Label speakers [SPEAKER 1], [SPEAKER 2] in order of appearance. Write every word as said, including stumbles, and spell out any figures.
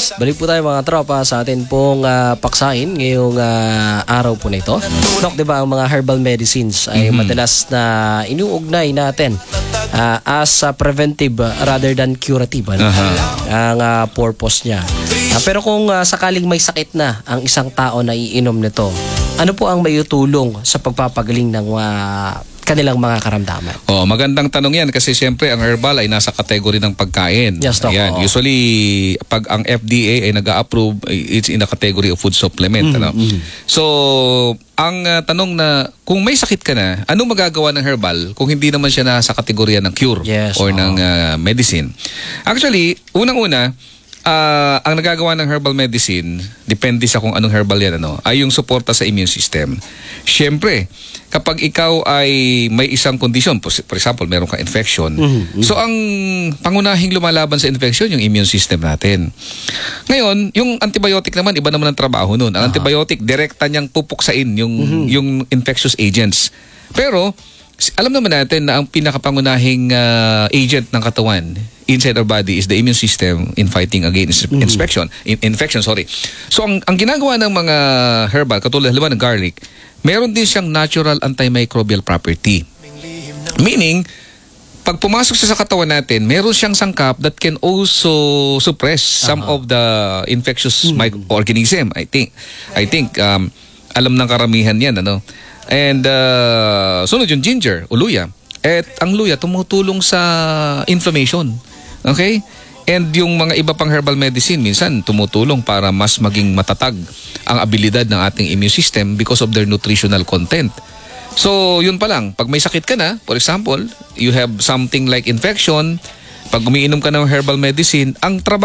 [SPEAKER 1] Balik po tayo mga tropa sa atin pong uh, paksain ngayong uh, araw po na ito. Dok, di ba ang mga herbal medicines ay mm-hmm. madalas na inuugnay natin uh, as uh, preventive uh, rather than curative. Ano? Uh-huh. Ang uh, purpose niya. Uh, pero kung uh, sakaling may sakit na ang isang tao na iinom nito, ano po ang maitutulong sa pagpapagaling ng uh, kanilang mga karamdaman?
[SPEAKER 2] Oh, magandang tanong yan kasi siyempre ang herbal ay nasa kategory ng pagkain.
[SPEAKER 1] Yes, Doc.
[SPEAKER 2] Yan. Usually, pag ang F D A ay nag-a-approve, it's in the category of food supplement. Mm-hmm. Ano? So, ang uh, tanong na, kung may sakit ka na, anong magagawa ng herbal kung hindi naman siya nasa kategorya ng cure
[SPEAKER 1] yes,
[SPEAKER 2] or
[SPEAKER 1] oh.
[SPEAKER 2] ng uh, medicine? Actually, unang-una, Uh, ang nagagawa ng herbal medicine, depende sa kung anong herbal yan, ano, ay yung suporta sa immune system. Siyempre, kapag ikaw ay may isang kondisyon, for example, meron kang infection, mm-hmm. so ang pangunahing lumalaban sa infection, yung immune system natin. Ngayon, yung antibiotic naman, iba naman ang trabaho nun. Ang uh-huh. antibiotic, direkta niyang pupuksain yung, mm-hmm. yung infectious agents. Pero, alam naman natin na ang pinakapangunahing uh, agent ng katawan inside our body is the immune system in fighting against mm-hmm. infection, in, infection, sorry. So ang ang ginagawa ng mga herbal, katulad halimbawa ng garlic, meron din siyang natural antimicrobial property. Meaning, pag pumasok siya sa katawan natin, meron siyang sangkap that can also suppress some uh-huh. of the infectious mm-hmm. microorganism. I think I think um, alam ng karamihan 'yan, ano. And uh, sunod yung ginger o luya. At ang luya tumutulong sa inflammation. Okay? And yung mga iba pang herbal medicine minsan tumutulong para mas maging matatag ang abilidad ng ating immune system because of their nutritional content. So, yun pa lang. Pag may sakit ka na, for example, you have something like infection, pag umiinom ka ng herbal medicine, ang trabaho